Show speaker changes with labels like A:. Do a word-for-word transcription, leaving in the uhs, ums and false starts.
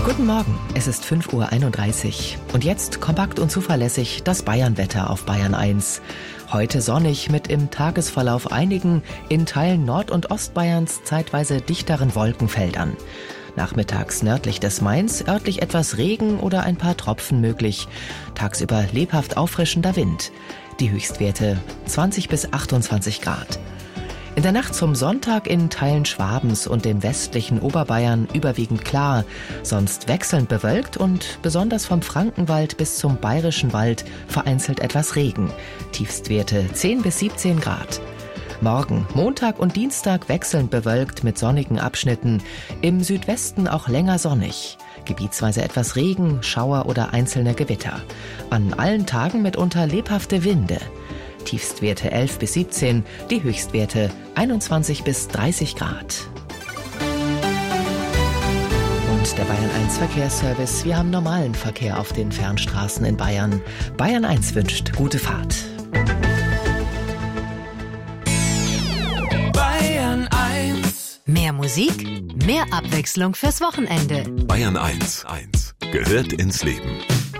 A: Guten Morgen, es ist fünf Uhr einunddreißig. Und jetzt kompakt und zuverlässig das Bayernwetter auf Bayern eins. Heute sonnig mit im Tagesverlauf einigen, in Teilen Nord- und Ostbayerns zeitweise dichteren Wolkenfeldern. Nachmittags nördlich des Mains örtlich etwas Regen oder ein paar Tropfen möglich. Tagsüber lebhaft auffrischender Wind. Die Höchstwerte zwanzig bis achtundzwanzig Grad. In der Nacht zum Sonntag in Teilen Schwabens und dem westlichen Oberbayern überwiegend klar, sonst wechselnd bewölkt und besonders vom Frankenwald bis zum Bayerischen Wald vereinzelt etwas Regen. Tiefstwerte zehn bis siebzehn Grad. Morgen, Montag und Dienstag wechselnd bewölkt mit sonnigen Abschnitten, im Südwesten auch länger sonnig. Gebietsweise etwas Regen, Schauer oder einzelne Gewitter. An allen Tagen mitunter lebhafte Winde. Tiefstwerte elf bis siebzehn, die Höchstwerte einundzwanzig bis dreißig Grad. Und der Bayern eins Verkehrsservice. Wir haben normalen Verkehr auf den Fernstraßen in Bayern. Bayern eins wünscht gute Fahrt.
B: Bayern eins.
C: Mehr Musik, mehr Abwechslung fürs Wochenende.
D: Bayern eins. Gehört ins Leben.